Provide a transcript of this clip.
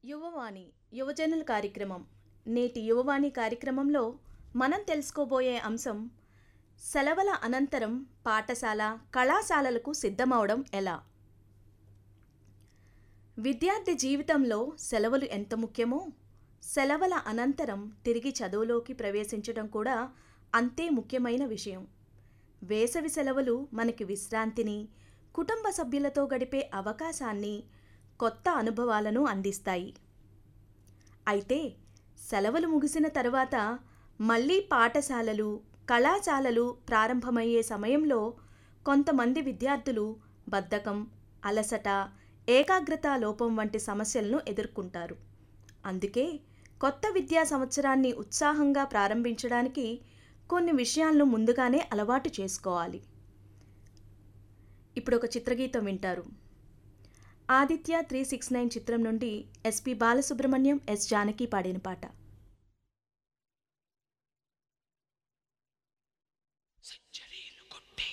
యువవాణి యువజనుల కార్యక్రమం. నేటి యువవాణి కార్యక్రమంలో మనం తెలుసుకోబోయే అంశం సెలవుల అనంతరం పాఠశాల కళాశాలలకు సిద్ధమవడం ఎలా. విద్యార్థి జీవితంలో సెలవులు ఎంత ముఖ్యమో, సెలవుల అనంతరం తిరిగి చదువులోకి ప్రవేశించడం కూడా అంతే ముఖ్యమైన విషయం. వేసవి సెలవులు మనకి విశ్రాంతిని, కుటుంబ సభ్యులతో గడిపే అవకాశాన్ని, కొత్త అనుభవాలను అందిస్తాయి. అయితే సెలవులు ముగిసిన తర్వాత మళ్ళీ పాఠశాలలు, కళాశాలలు ప్రారంభమయ్యే సమయంలో కొంతమంది విద్యార్థులు బద్ధకం, అలసట, ఏకాగ్రత లోపం వంటి సమస్యలను ఎదుర్కొంటారు. అందుకే కొత్త విద్యా సంవత్సరాన్ని ఉత్సాహంగా ప్రారంభించడానికి కొన్ని విషయాలను ముందుగానే అలవాటు చేసుకోవాలి. ఇప్పుడు ఒక చిత్రగీతం వింటారు. ఆదిత్య 369 చిత్రం నుండి ఎస్పి బాలసుబ్రహ్మణ్యం, ఎస్ జానకి పాడిన పాట. సత్య